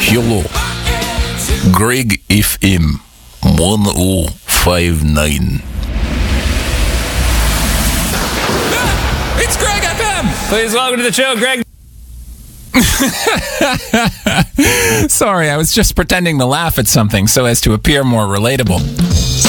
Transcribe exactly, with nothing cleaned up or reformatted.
Hello. Greg F M one oh five nine. It's Greg F M. Please welcome to the show, Greg. Sorry, I was just pretending to laugh at something so as to appear more relatable.